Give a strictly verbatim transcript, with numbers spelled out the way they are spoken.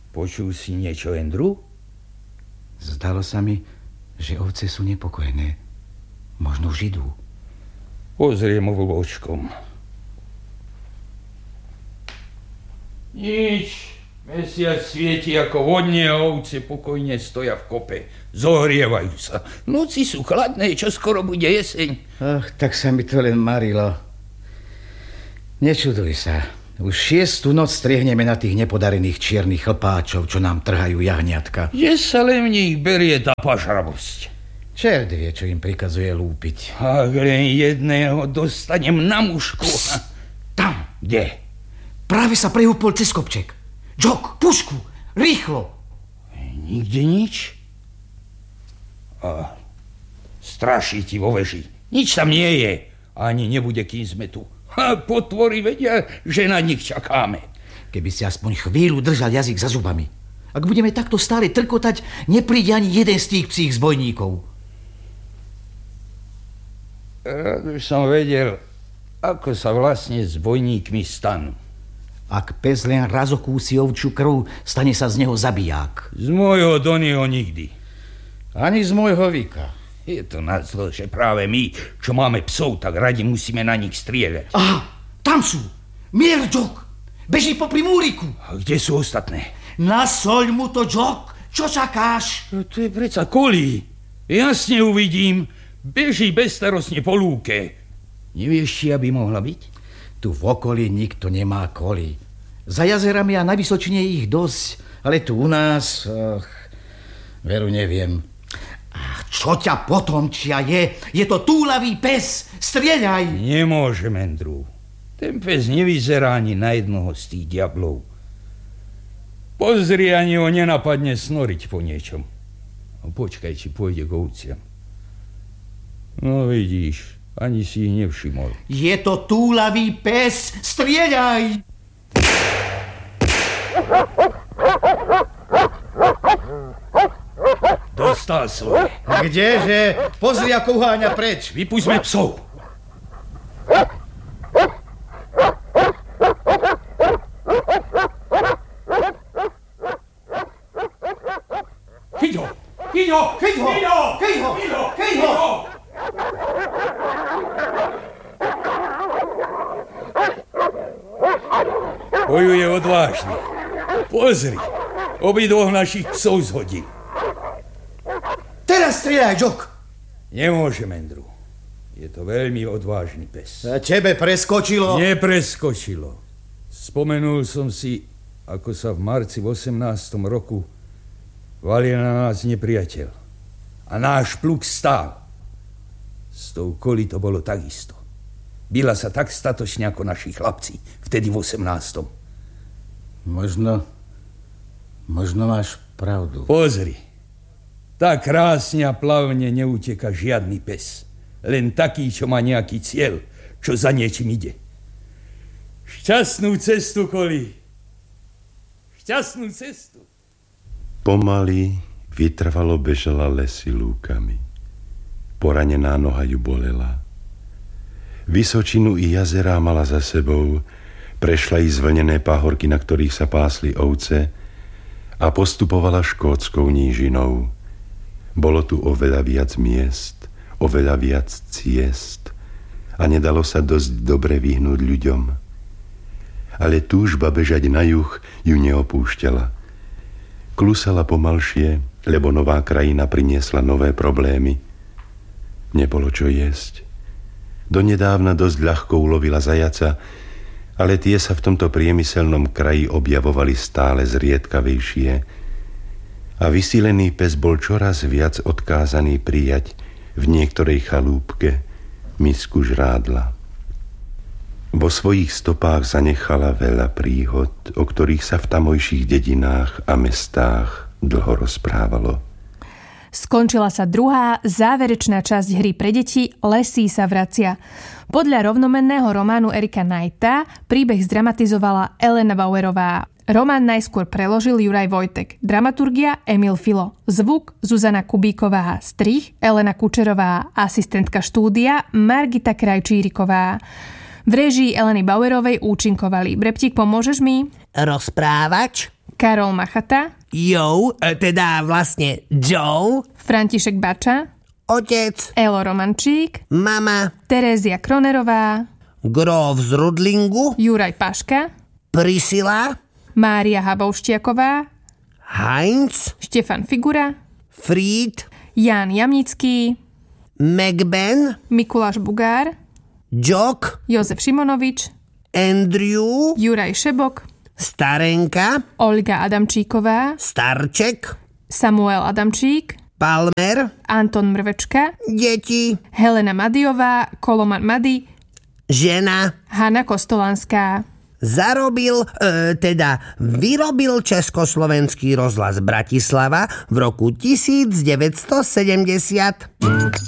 Počul si niečo, Andrew? Zdalo sa mi, že ovce sú nepokojné. Možno už idú. Pozriem vlvočkom. Nič. Mesiac svieti ako vodne a ovce pokojne stoja v kope. Zohrievajú sa. Noci sú chladné, čo skoro bude jeseň. Ach, tak sa mi to len marilo. Nečuduj sa. Už šiestu noc striehneme na tých nepodarených čiernych chlpáčov, čo nám trhajú jahniatka. Kde sa len v nich berie tá pažravosť? Čert vie, čo im prikazuje lúpiť. Ak len jedného dostanem na mušku. Tam. Kde? Práve sa prehúpol cez kopček. Džok, pušku, rýchlo. Nikde nič? A straší ti vo veži. Nič tam nie je. Ani nebude, kým sme tu. A potvory vedia, že na nich čakáme. Keby si aspoň chvíľu držal jazyk za zubami. Ak budeme takto stále trkotať, nepríde ani jeden z tých psích zbojníkov. Rád by som vedel, ako sa vlastne zbojníkmi stanú. Ak pes len raz okúsi ovčiu krv, stane sa z neho zabiják. Z môjho Donnyho nikdy. Ani z môjho Vika. Je to nazlo, že práve my, čo máme psov, tak radi musíme na nich strieľať. Aha, tam sú. Mier, Džok. Beží popri múriku. A kde sú ostatné? Nasoľ mu to, Džok. Čo čakáš? No to je predsa Kolí. Jasne uvidím. Beží bezstarostne po lúke. Nevieš, či aby mohla byť? Tu v okolí nikto nemá kolí. Za jazerami a na Vysočine je ich dosť, ale tu u nás, ach, veru neviem. Ach, čo ťa potomčia je? Je to túlavý pes, strieľaj! Nemôžem, Andrew. Ten pes nevyzerá ani na jednoho z tých diablov. Pozri, ani ho nenapadne snoriť po niečom. No, počkaj, či pôjde k ovciam. No vidíš, ani si ich nevšimol. Je to túlavý pes, strieľaj! Dostal svoje. Kdeže? Pozri, ako uháňa preč. Vypustme psov. Chyť ho! Chyť ho! Chyť ho! Chyť ho! Chyť ho! Chyť ho! Bojuje odvážne. Pozri, obidvoch našich psov zhodil. Teraz strieľaj, Džok. Nemôžem, Andrew. Je to veľmi odvážny pes. A tebe preskočilo? Nepreskočilo. Spomenul som si, ako sa v marci v osemnástom roku valil na nás nepriateľ. A náš pluk stál. S tou Kolí to bolo takisto. Bila sa tak statočne ako naši chlapci, vtedy v osemnástom. Možno, možno máš pravdu. Pozri, tak krásne a plavne neuteka žiadny pes. Len taký, čo má nejaký cieľ, čo za niečím ide. Šťastnú cestu, Kolí. Šťastnú cestu. Pomaly, vytrvalo bežala lesy lúkami. Poranená noha ju bolela. Vysočinu i jazerá mala za sebou, prešla i zvlnené pahorky, na ktorých sa pásli ovce a postupovala škótskou nížinou. Bolo tu oveľa viac miest, oveľa viac ciest a nedalo sa dosť dobre vyhnúť ľuďom. Ale túžba bežať na juh ju neopúšťala. Klusala pomalšie, lebo nová krajina priniesla nové problémy. Nebolo čo jesť. Donedávna dosť ľahko ulovila zajaca, ale tie sa v tomto priemyselnom kraji objavovali stále zriedkavejšie a vysílený pes bol čoraz viac odkázaný prijať v niektorej chalúbke misku žrádla. Vo svojich stopách zanechala veľa príhod, o ktorých sa v tamojších dedinách a mestách dlho rozprávalo. Skončila sa druhá, záverečná časť hry pre deti Lesí sa vracia. Podľa rovnomenného románu Erika Knighta príbeh zdramatizovala Elena Bauerová. Román najskôr preložil Juraj Vojtek, dramaturgia Emil Filo, zvuk Zuzana Kubíková, strih Elena Kučerová, asistentka štúdia Margita Krajčíriková. V réžii Eleny Bauerovej účinkovali. Breptík, pomôžeš mi? Rozprávač, Karol Machata, Jo, teda vlastne Joe, František Bača, otec, Elo Romančík, mama, Terézia Kronerová, Grof z Rudlingu, Juraj Paška, Priscila, Mária Habouštiaková, Heinz, Štefan Figura, Fried, Ján Jamnický, McBen, Mikuláš Bugár, Jock, Jozef Šimonovič, Andrew, Juraj Šebok, Starenka, Olga Adamčíková, Starček, Samuel Adamčík, Palmer, Anton Mrvečka, deti, Helena Madiová, Koloman Madi, žena. Hanna Kostolanská. Zarobil, e, teda vyrobil Československý rozhlas Bratislava v roku tisícdeväťstosedemdesiat.